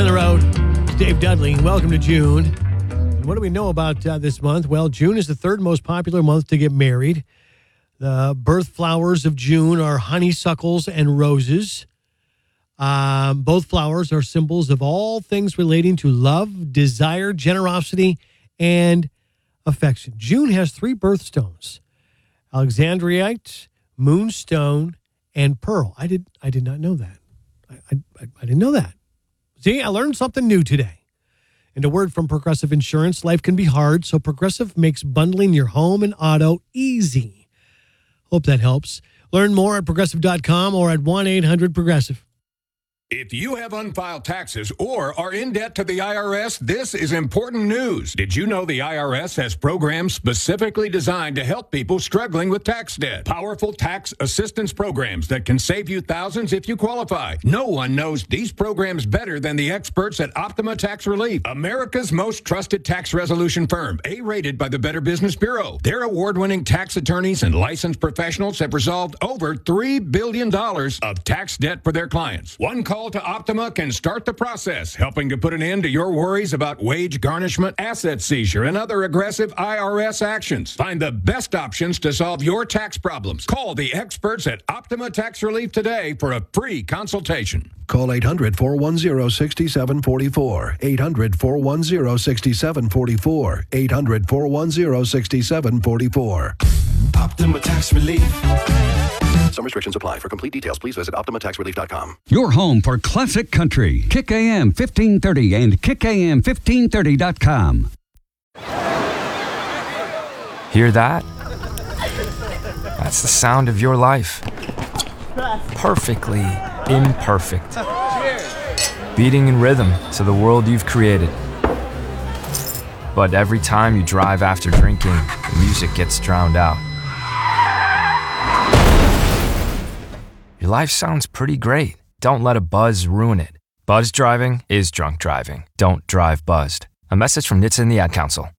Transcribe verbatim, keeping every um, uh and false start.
on the road. It's Dave Dudley. Welcome to June. And what do we know about uh, this month? Well, June is the third most popular month to get married. The birth flowers of June are honeysuckles and roses. Um, both flowers are symbols of all things relating to love, desire, generosity, and affection. June has three birthstones: Alexandrite, moonstone, and pearl. I did I did not know that. I, I, I didn't know that. See, I learned something new today. And a word from Progressive Insurance: life can be hard, so Progressive makes bundling your home and auto easy. Hope that helps. Learn more at progressive dot com or at one eight hundred progressive. If you have unfiled taxes or are in debt to the I R S, this is important news. Did you know the I R S has programs specifically designed to help people struggling with tax debt? Powerful tax assistance programs that can save you thousands if you qualify. No one knows these programs better than the experts at Optima Tax Relief, America's most trusted tax resolution firm, A-rated by the Better Business Bureau. Their award-winning tax attorneys and licensed professionals have resolved over three billion dollars of tax debt for their clients. One call to Optima can start the process, helping to put an end to your worries about wage garnishment, asset seizure, and other aggressive I R S actions. Find the best options to solve your tax problems. Call the experts at Optima Tax Relief today for a free consultation. Call eight hundred, four one zero, six seven four four. eight hundred, four one zero, six seven four four. eight hundred, four one zero, six seven four four. Optima Tax Relief. Some restrictions apply. For complete details, please visit optima tax relief dot com. Your home for classic country. Kick A M fifteen thirty and kick A M fifteen thirty dot com. Hear that? That's the sound of your life. Perfectly imperfect. Beating in rhythm to the world you've created. But every time you drive after drinking, the music gets drowned out. Your life sounds pretty great. Don't let a buzz ruin it. Buzz driving is drunk driving. Don't drive buzzed. A message from N H T S A and the Ad Council.